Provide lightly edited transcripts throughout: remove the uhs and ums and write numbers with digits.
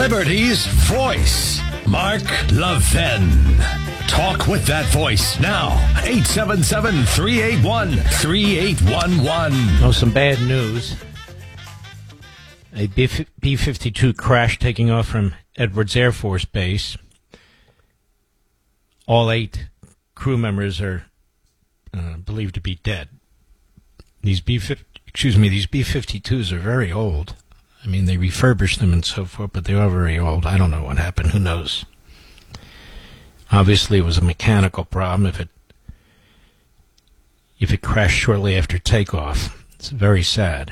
Liberty's voice, Mark Levin. Talk with that voice now. 877-381-3811. Oh, some bad news. A B-52 crash taking off from Edwards Air Force Base. All 8 crew members are believed to be dead. These B-52s are very old. I mean, they refurbished them and so forth, but they are very old. I don't know what happened. Who knows? Obviously, it was a mechanical problem if it crashed shortly after takeoff. It's very sad.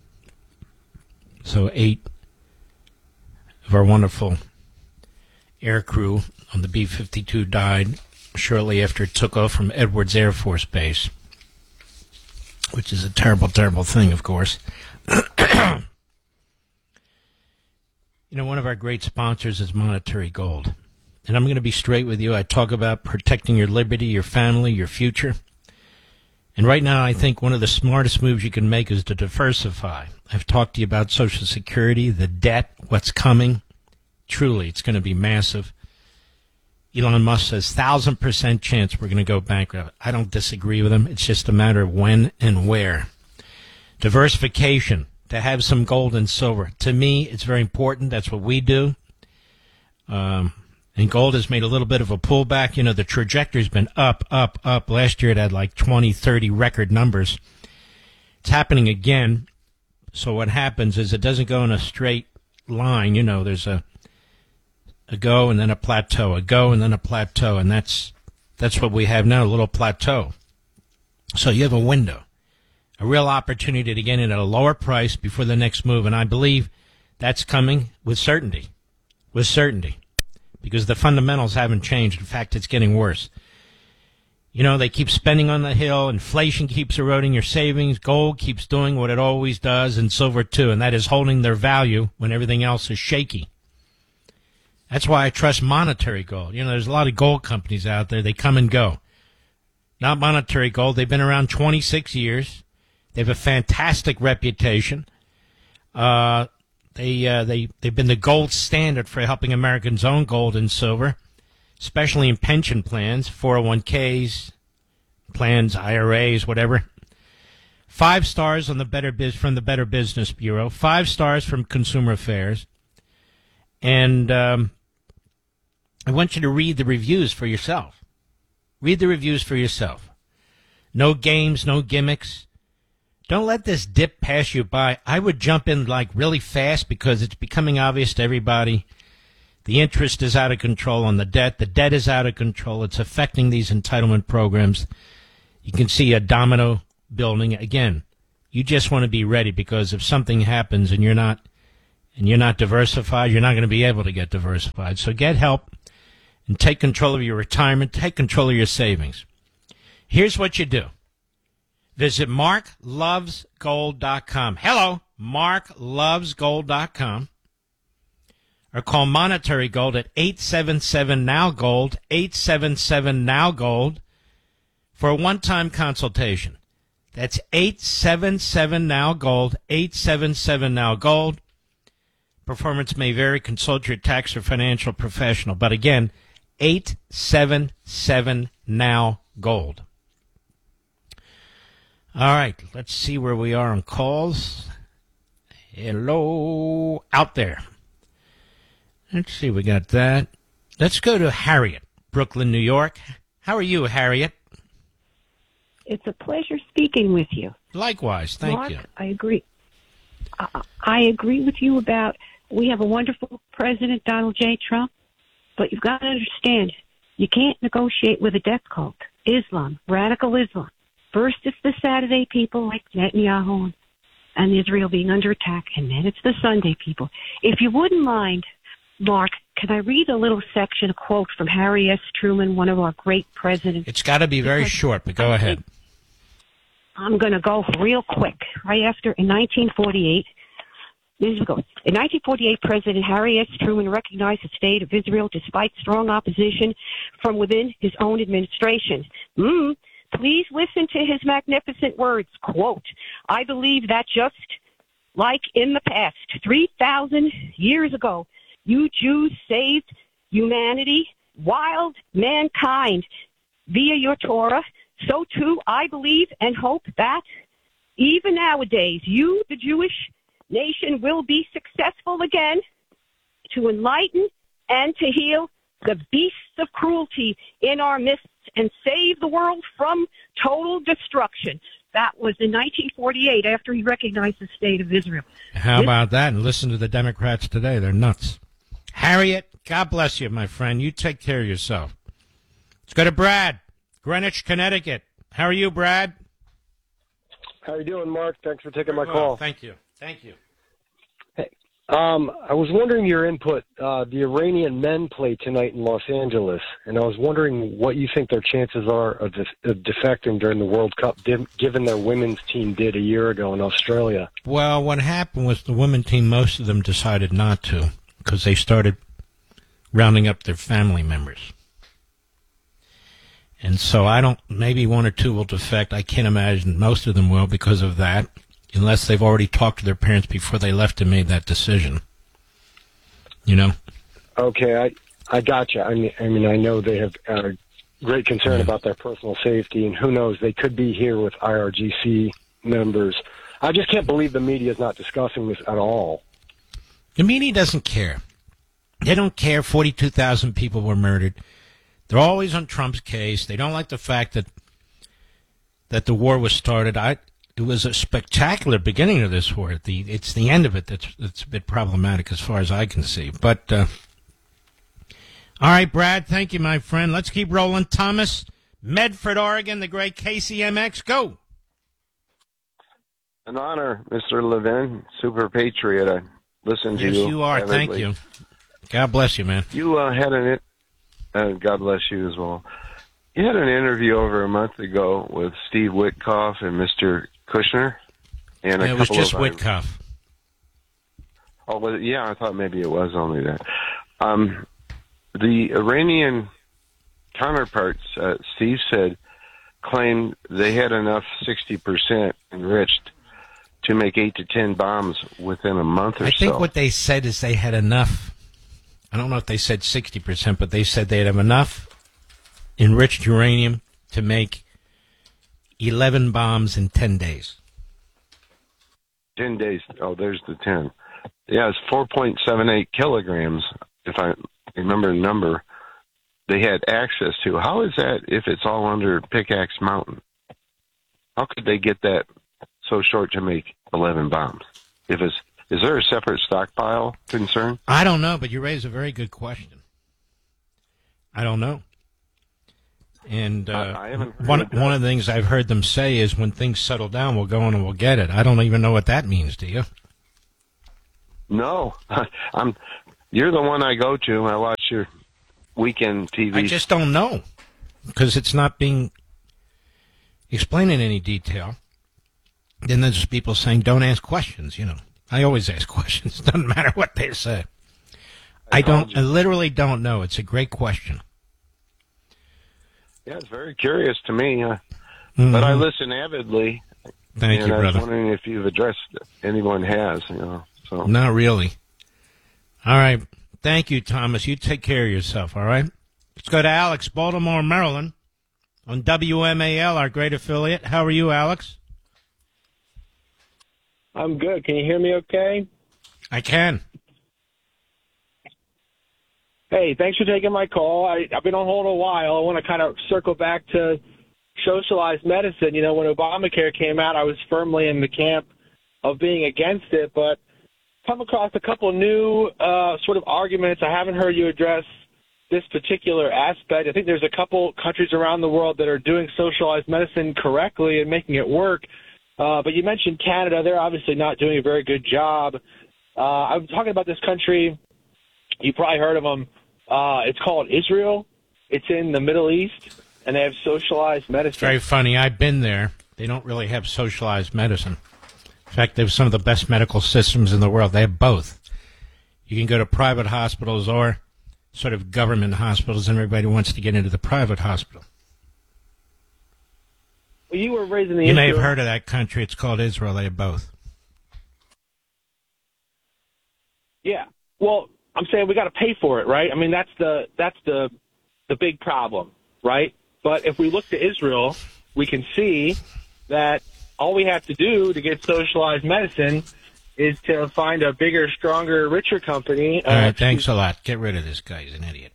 So 8 of our wonderful air crew on the B-52 died shortly after it took off from Edwards Air Force Base, which is a terrible, terrible thing, of course. You know, one of our great sponsors is Monetary Gold. And I'm going to be straight with you. I talk about protecting your liberty, your family, your future. And right now, I think one of the smartest moves you can make is to diversify. I've talked to you about Social Security, the debt, what's coming. Truly, it's going to be massive. Elon Musk says 1,000% chance we're going to go bankrupt. I don't disagree with him. It's just a matter of when and where. Diversification, to have some gold and silver. To me, it's very important. That's what we do. And gold has made a little bit of a pullback. You know, the trajectory's been up, up, up. Last year it had like 20, 30 record numbers. It's happening again. So what happens is it doesn't go in a straight line. You know, there's a go and then a plateau, a go and then a plateau. And that's what we have now, a little plateau. So you have a window, a real opportunity to get in at a lower price before the next move. And I believe that's coming with certainty. With certainty. Because the fundamentals haven't changed. In fact, it's getting worse. You know, they keep spending on the hill. Inflation keeps eroding your savings. Gold keeps doing what it always does, and silver too, and that is holding their value when everything else is shaky. That's why I trust Monetary Gold. You know, there's a lot of gold companies out there. They come and go. Not Monetary Gold. They've been around 26 years. They have a fantastic reputation. They've been the gold standard for helping Americans own gold and silver, especially in pension plans, 401ks, plans, IRAs, whatever. 5 stars on the from the Better Business Bureau, 5 stars from Consumer Affairs, and I want you to read the reviews for yourself. Read the reviews for yourself. No games, no gimmicks. Don't let this dip pass you by. I would jump in like really fast because it's becoming obvious to everybody. The interest is out of control on the debt. The debt is out of control. It's affecting these entitlement programs. You can see a domino building. Again, you just want to be ready because if something happens and you're not diversified, you're not going to be able to get diversified. So get help and take control of your retirement. Take control of your savings. Here's what you do. Visit marklovesgold.com. Hello, marklovesgold.com. Or call Monetary Gold at 877-NOW-GOLD, 877-NOW-GOLD for a one-time consultation. That's 877-NOW-GOLD, 877-NOW-GOLD. Performance may vary. Consult your tax or financial professional. But again, 877-NOW-GOLD. All right, let's see where we are on calls. Hello, out there. Let's see, we got that. Let's go to Harriet, Brooklyn, New York. How are you, Harriet? It's a pleasure speaking with you. Likewise, thank you. Mark, I agree. I agree with you about we have a wonderful president, Donald J. Trump, but you've got to understand, you can't negotiate with a death cult, Islam, radical Islam. First, it's the Saturday people like Netanyahu and Israel being under attack, and then it's the Sunday people. If you wouldn't mind, Mark, can I read a little section, a quote from Harry S. Truman, one of our great presidents? It's got to be very short, but go ahead. I'm going to go real quick. Right after, in 1948, in 1948, President Harry S. Truman recognized the state of Israel despite strong opposition from within his own administration. Please listen to his magnificent words. Quote, I believe that just like in the past, 3,000 years ago, You Jews saved humanity, wild mankind, via your Torah. So too, I believe and hope that even nowadays, you, the Jewish nation, will be successful again to enlighten and to heal the beasts of cruelty in our midst and save the world from total destruction. That was in 1948 after he recognized the state of Israel. How about that? And listen to the Democrats today. They're nuts. Harriet, God bless you, my friend. You take care of yourself. Let's go to Brad, Greenwich, Connecticut. How are you, Brad? How you doing, Mark? Thanks for taking my Well, call. thank you. Thank you. Hey, I was wondering your input. The Iranian men play tonight in Los Angeles, and I was wondering what you think their chances are of defecting during the World Cup, given their women's team did a year ago in Australia. Well, what happened was the women team, most of them decided not to because they started rounding up their family members. And so maybe one or two will defect. I can't imagine most of them will because of that, unless they've already talked to their parents before they left and made that decision. You know? Okay, I gotcha. I mean, I know they have great concern about their personal safety, and who knows, they could be here with IRGC members. I just can't believe the media is not discussing this at all. The media doesn't care. They don't care 42,000 people were murdered. They're always on Trump's case. They don't like the fact that the war was started. It was a spectacular beginning of this war. It's the end of it that's a bit problematic as far as I can see. But, all right, Brad, thank you, my friend. Let's keep rolling. Thomas, Medford, Oregon, the great KCMX. Go. An honor, Mr. Levin, super patriot. I listen to you. Yes, you are. Thank you. God bless you, man. You had God bless you as well. You had an interview over a month ago with Steve Witkoff and Mr. Kushner. And it was just Witkoff. Oh, was it? Yeah, I thought maybe it was only that. The Iranian counterparts, Steve said, claimed they had enough 60% enriched to make 8 to 10 bombs within a month or so. I think what they said is they had enough. I don't know if they said 60%, but they said they'd have enough enriched uranium to make 11 bombs in 10 days. 10 days. Oh, there's the 10. Yeah, it's 4.78 kilograms, if I remember the number, they had access to. How is that if it's all under Pickaxe Mountain? How could they get that so short to make 11 bombs? Is there a separate stockpile concern? I don't know, but you raise a very good question. I don't know. And I haven't heard one of the things I've heard them say is when things settle down, we'll go in and we'll get it. I don't even know what that means, do you? No. You're the one I go to. I watch your weekend TV. I just don't know because it's not being explained in any detail. Then there's people saying, don't ask questions, you know. I always ask questions. Doesn't matter what they say. I literally don't know. It's a great question. Yeah, it's very curious to me. But I listen avidly. Thank you, brother. I was wondering if you've addressed anyone has, you know. So. Not really. All right. Thank you, Thomas. You take care of yourself, all right? Let's go to Alex, Baltimore, Maryland, on WMAL, our great affiliate. How are you, Alex? I'm good. Can you hear me okay? I can. Hey, thanks for taking my call. I've been on hold a while. I want to kind of circle back to socialized medicine. You know, when Obamacare came out, I was firmly in the camp of being against it, but come across a couple new sort of arguments. I haven't heard you address this particular aspect. I think there's a couple countries around the world that are doing socialized medicine correctly and making it work. But you mentioned Canada. They're obviously not doing a very good job. I'm talking about this country. You probably heard of them. It's called Israel. It's in the Middle East, and they have socialized medicine. It's very funny. I've been there. They don't really have socialized medicine. In fact, they have some of the best medical systems in the world. They have both. You can go to private hospitals or sort of government hospitals, and everybody wants to get into the private hospital. Well, you were raising the You issue. may have heard of that country. It's called Israel. They have both. Yeah. Well, I'm saying we got to pay for it, right? I mean, that's the big problem, right? But if we look to Israel, we can see that all we have to do to get socialized medicine is to find a bigger, stronger, richer company. All right, thanks a lot. Get rid of this guy. He's an idiot.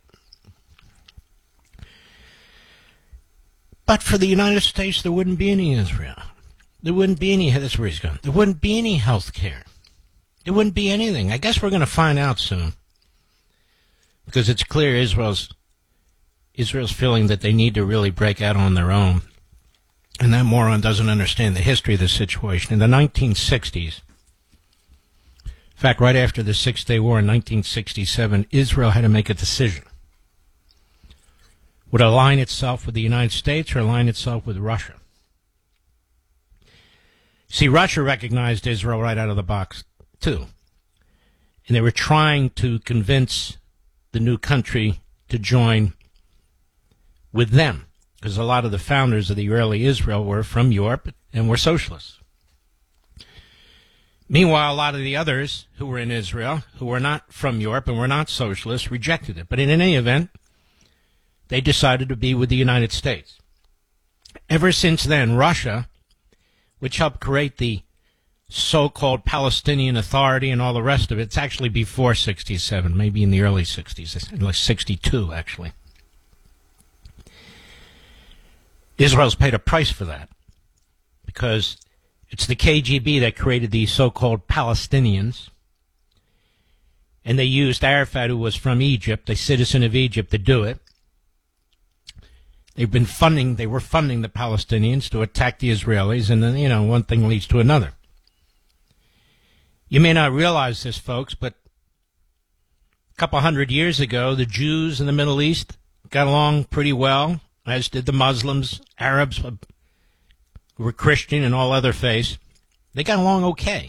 But for the United States, there wouldn't be any Israel. There wouldn't be any, that's where he's going. There wouldn't be any health care. There wouldn't be anything. I guess we're going to find out soon. Because it's clear Israel's feeling that they need to really break out on their own. And that moron doesn't understand the history of the situation. In the 1960s, in fact, right after the Six-Day War in 1967, Israel had to make a decision. Would it align itself with the United States or align itself with Russia? See, Russia recognized Israel right out of the box, too. And they were trying to convince the new country to join with them, because a lot of the founders of the early Israel were from Europe and were socialists. Meanwhile, a lot of the others who were in Israel, who were not from Europe and were not socialists, rejected it. But in any event, they decided to be with the United States. Ever since then, Russia, which helped create the so-called Palestinian Authority and all the rest of it, it's actually before 67, maybe in the early 60s, like 62, actually. Israel's paid a price for that because it's the KGB that created these so-called Palestinians, and they used Arafat, who was from Egypt, a citizen of Egypt, to do it. They were funding the Palestinians to attack the Israelis, and then, one thing leads to another. You may not realize this, folks, but a couple hundred years ago, the Jews in the Middle East got along pretty well, as did the Muslims, Arabs, who were Christian and all other faiths. They got along okay.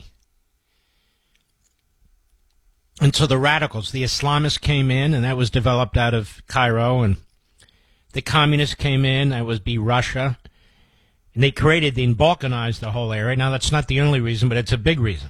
Until the radicals, the Islamists came in, and that was developed out of Cairo, and the communists came in, that was Russia, and they created and balkanized the whole area. Now, that's not the only reason, but it's a big reason.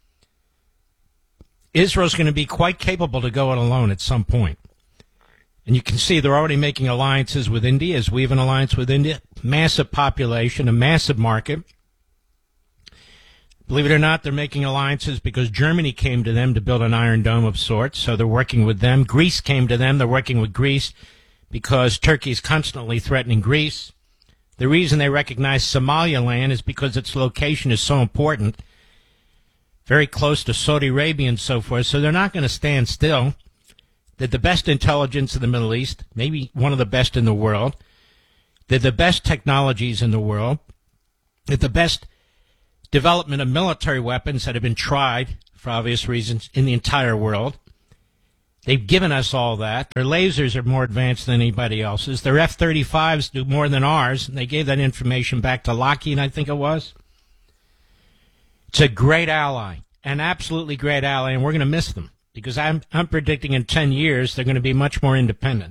Israel's going to be quite capable to go it alone at some point. And you can see they're already making alliances with India, as we have an alliance with India. Massive population, a massive market. Believe it or not, they're making alliances because Germany came to them to build an Iron Dome of sorts, so they're working with them. Greece came to them, they're working with Greece because Turkey is constantly threatening Greece. The reason they recognize Somaliland is because its location is so important, very close to Saudi Arabia and so forth, so they're not going to stand still. They're the best intelligence in the Middle East, maybe one of the best in the world. They're the best technologies in the world. They're the best development of military weapons that have been tried, for obvious reasons, in the entire world. They've given us all that. Their lasers are more advanced than anybody else's. Their F-35s do more than ours, and they gave that information back to Lockheed, I think it was. It's a great ally, an absolutely great ally, and we're going to miss them. Because I'm predicting in 10 years they're going to be much more independent.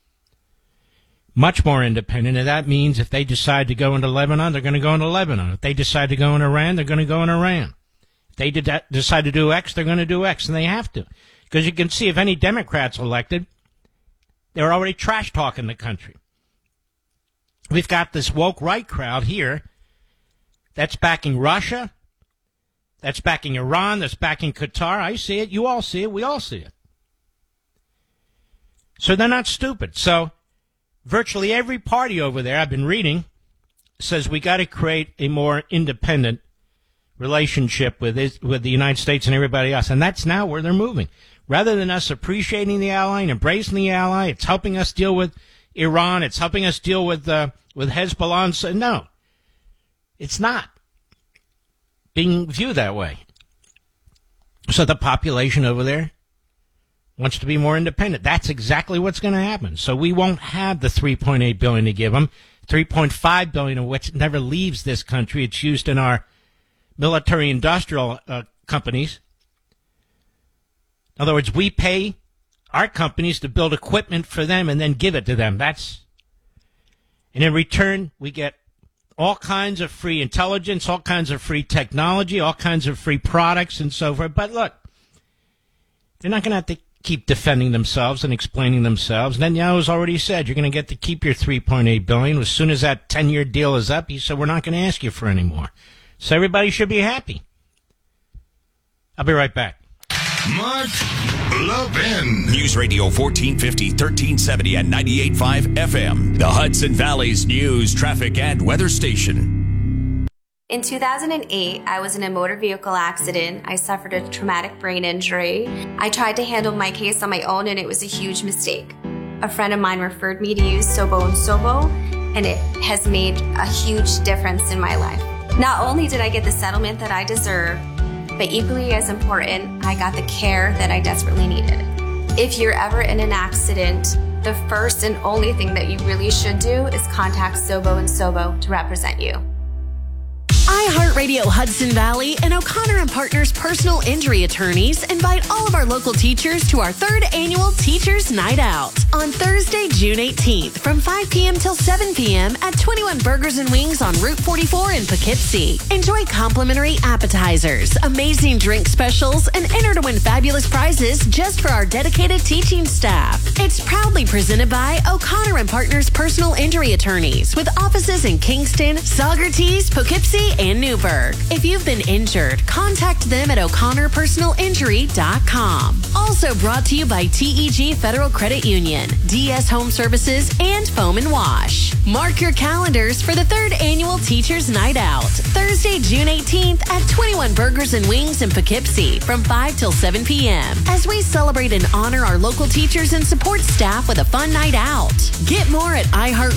Much more independent, and that means if they decide to go into Lebanon, they're going to go into Lebanon. If they decide to go in Iran, they're going to go in Iran. If they decide to do X, they're going to do X, and they have to. Because you can see if any Democrats elected, they're already trash-talking the country. We've got this woke right crowd here that's backing Russia, that's backing Iran, that's backing Qatar. I see it, you all see it, we all see it. So they're not stupid. So virtually every party over there, I've been reading, says we got to create a more independent relationship with the United States and everybody else. And that's now where they're moving. Rather than us appreciating the ally and embracing the ally, it's helping us deal with Iran, it's helping us deal with Hezbollah. So, no, it's not being viewed that way. So the population over there wants to be more independent. That's exactly what's going to happen. So we won't have the $3.8 billion to give them, $3.5 billion of which never leaves this country. It's used in our military-industrial companies. In other words, we pay our companies to build equipment for them and then give it to them. And in return, we get all kinds of free intelligence, all kinds of free technology, all kinds of free products and so forth. But look, they're not going to have to keep defending themselves and explaining themselves. Netanyahu's already said you're going to get to keep your $3.8 billion. As soon as that 10-year deal is up, he said we're not going to ask you for any more. So everybody should be happy. I'll be right back. Mark Levin. News Radio 1450, 1370 and 98.5 FM. The Hudson Valley's news, traffic, and weather station. In 2008, I was in a motor vehicle accident. I suffered a traumatic brain injury. I tried to handle my case on my own, and it was a huge mistake. A friend of mine referred me to use Sobo and Sobo, and it has made a huge difference in my life. Not only did I get the settlement that I deserved, but equally as important, I got the care that I desperately needed. If you're ever in an accident, the first and only thing that you really should do is contact Sobo and Sobo to represent you. iHeartRadio Hudson Valley and O'Connor and Partners personal injury attorneys invite all of our local teachers to our 3rd annual Teachers Night Out on Thursday, June 18th from 5 p.m. till 7 p.m. at 21 Burgers and Wings on Route 44 in Poughkeepsie. Enjoy complimentary appetizers, amazing drink specials, and enter to win fabulous prizes just for our dedicated teaching staff. It's proudly presented by O'Connor and Partners personal injury attorneys with offices in Kingston, Saugerties, Poughkeepsie, and Newburgh. If you've been injured, contact them at o'connorpersonalinjury.com. Also brought to you by TEG Federal Credit Union, DS Home Services, and Foam & Wash. Mark your calendars for the 3rd annual Teachers Night Out, Thursday, June 18th at 21 Burgers and Wings in Poughkeepsie from 5 till 7 p.m. as we celebrate and honor our local teachers and support staff with a fun night out. Get more at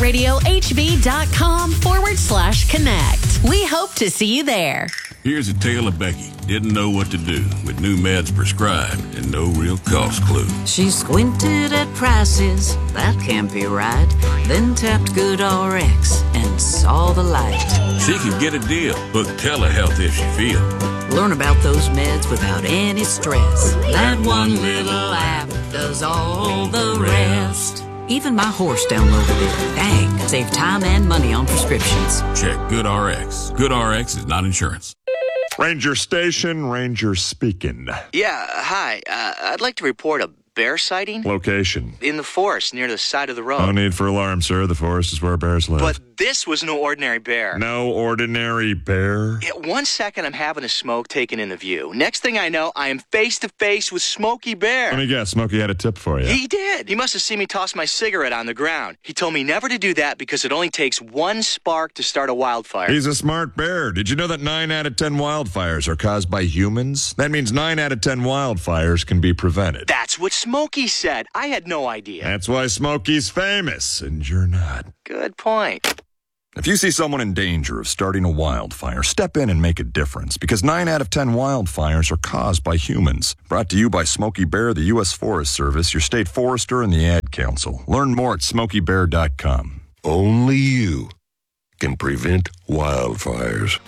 iHeartRadioHB.com/connect. We hope to see you there. Here's a tale of Becky. Didn't know what to do with new meds prescribed and no real cost clue. She squinted at prices, that can't be right. Then tapped GoodRx and saw the light. She could get a deal. Book telehealth if she feel. Learn about those meds without any stress. That one little app does all the rest. Even my horse downloaded it. Dang, save time and money on prescriptions. Check GoodRx. GoodRx is not insurance. Ranger Station, Ranger speaking. Yeah, hi. I'd like to report a bear sighting. Location? In the forest near the side of the road. No need for alarm, sir. The forest is where bears live. But this was no ordinary bear. No ordinary bear? Yeah, 1 second I'm having a smoke taken in the view. Next thing I know, I am face to face with Smokey Bear. Let me guess, Smokey had a tip for you. He did. He must have seen me toss my cigarette on the ground. He told me never to do that because it only takes one spark to start a wildfire. He's a smart bear. Did you know that 9 out of 10 wildfires are caused by humans? That means 9 out of 10 wildfires can be prevented. That's what Smokey said. I had no idea. That's why Smokey's famous, and you're not. Good point. If you see someone in danger of starting a wildfire, step in and make a difference, because 9 out of 10 wildfires are caused by humans. Brought to you by Smokey Bear, the U.S. Forest Service, your state forester, and the Ad Council. Learn more at smokeybear.com. Only you can prevent wildfires.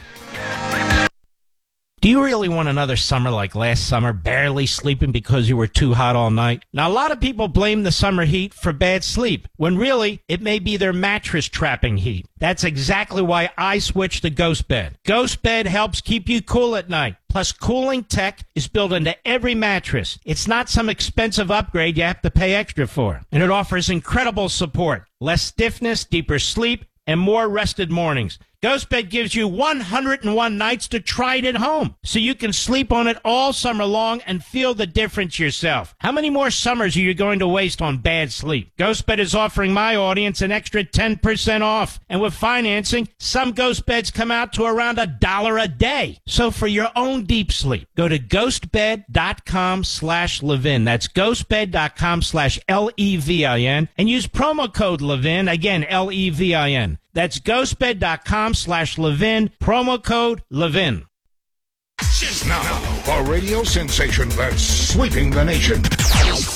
Do you really want another summer like last summer, barely sleeping because you were too hot all night? Now, a lot of people blame the summer heat for bad sleep, when really, it may be their mattress trapping heat. That's exactly why I switched to Ghost Bed. Ghost Bed helps keep you cool at night. Plus, cooling tech is built into every mattress. It's not some expensive upgrade you have to pay extra for. And it offers incredible support, less stiffness, deeper sleep, and more rested mornings. GhostBed gives you 101 nights to try it at home, so you can sleep on it all summer long and feel the difference yourself. How many more summers are you going to waste on bad sleep? GhostBed is offering my audience an extra 10% off, and with financing, some GhostBeds come out to around $1 a day. So for your own deep sleep, go to ghostbed.com/Levin. That's ghostbed.com/LEVIN, and use promo code Levin, again, LEVIN. That's ghostbed.com/Levin, promo code Levin. Now, a radio sensation that's sweeping the nation.